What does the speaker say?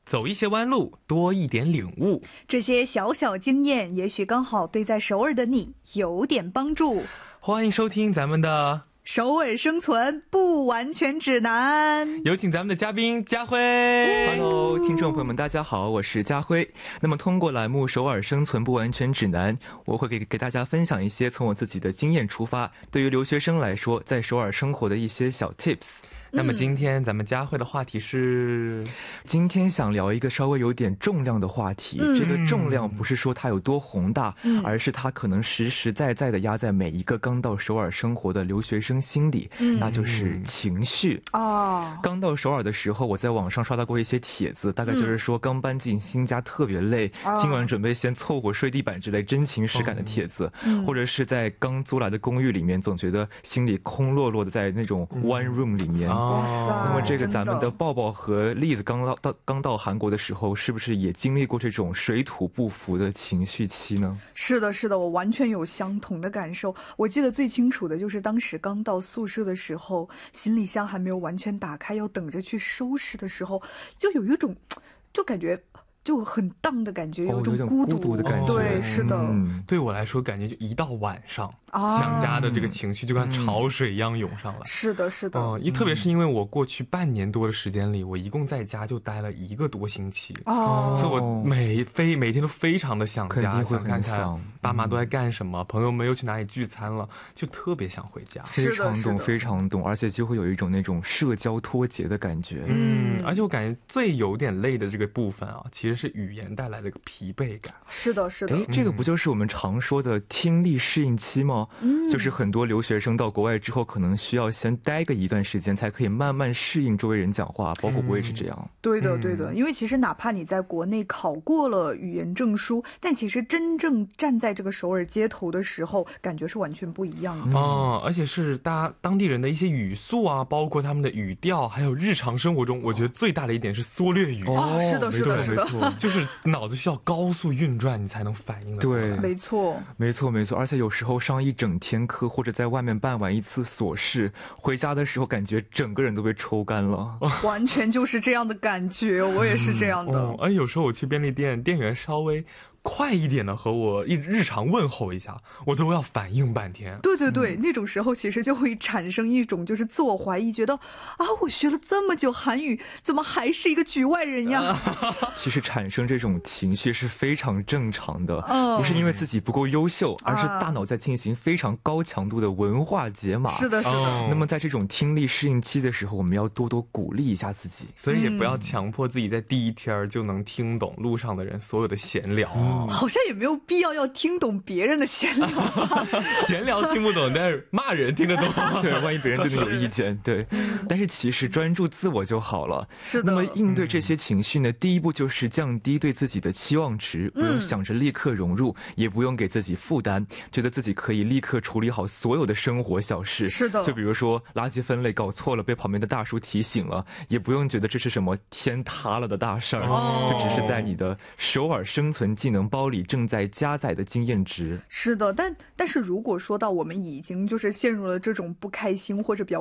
走一些弯路，多一点领悟。 这些小小经验，也许刚好对在首尔的你有点帮助。 欢迎收听咱们的首尔生存不完全指南， 有请咱们的嘉宾家辉。 Hello， 听众朋友们，大家好，我是家辉。那么通过栏目《首尔生存不完全指南》，我会给大家分享一些从我自己的经验出发，对于留学生来说，在首尔生活的一些小 tips。 那么今天咱们家辉的话题是， 今天想聊一个稍微有点重量的话题。这个重量不是说它有多宏大，而是它可能实实在在的压在每一个刚到首尔生活的留学生心里，那就是情绪。刚到首尔的时候，我在网上刷到过一些帖子，大概就是说刚搬进新家特别累，今晚准备先凑合睡地板之类真情实感的帖子，或者是在刚租来的公寓里面，总觉得心里空落落的，在那种 one room 里面。那么这个咱们的抱抱和栗子刚到韩国的时候，是不是也经历过这种水土不服的情绪期呢？ 是的，是的，我完全有相同的感受。我记得最清楚的就是当时刚到宿舍的时候，行李箱还没有完全打开，要等着去收拾的时候，就有一种就感觉就很荡的感觉，有一种孤独的感觉。 对，是的。 对我来说，感觉就一到晚上，想家的这个情绪就跟潮水一样涌上来。 是的，是的。 特别是因为我过去半年多的时间里，我一共在家就待了1个多星期，所以我每天都非常的想家，想看看爸妈都在干什么，朋友们又去哪里聚餐了，就特别想回家。 非常懂，非常懂，而且就会有一种那种社交脱节的感觉。 而且我感觉最有点累的这个部分啊，其实是语言带来的疲惫感。 是的，是的。 这个不就是我们常说的听力适应期吗？就是很多留学生到国外之后，可能需要先待个一段时间，才可以慢慢适应周围人讲话，包括我也是这样。 对的，对的。因为其实哪怕你在国内考过了语言证书，但其实真正站在这个首尔街头的时候，感觉是完全不一样的。 而且是当地人的一些语速啊，包括他们的语调，还有日常生活中，我觉得最大的一点是缩略语。 是的，是的，是的。 就是脑子需要高速运转，你才能反应得过来。 对， 没错， 没错，没错。而且有时候上一整天课，或者在外面办完一次琐事，回家的时候感觉整个人都被抽干了。 完全就是这样的感觉，我也是这样的。 而且有时候我去便利店，店员稍微快一点的和我日常问候一下，我都要反应半天。 对对对，那种时候其实就会产生一种就是自我怀疑，觉得我学了这么久韩语，怎么还是一个局外人呀？ 其实产生这种情绪是非常正常的，不是因为自己不够优秀，而是大脑在进行非常高强度的文化解码。 是的，是的。 那么在这种听力适应期的时候，我们要多多鼓励一下自己， 所以也不要强迫自己在第一天就能听懂路上的人所有的闲聊。 好像也没有必要听懂别人的闲聊。 闲聊听不懂，但是骂人听得懂。 对，万一别人对你有意见。对，但是其实专注自我就好了。 是的。 那么应对这些情绪呢，第一步就是降低对自己的期望值，不用想着立刻融入，也不用给自己负担，觉得自己可以立刻处理好所有的生活小事。 是的。 就比如说垃圾分类搞错了，被旁边的大叔提醒了，也不用觉得这是什么天塌了的大事儿，这只是在你的首尔生存技能包里正在加载的经验值。 是的，但是如果说到我们已经就是陷入了这种不开心或者比较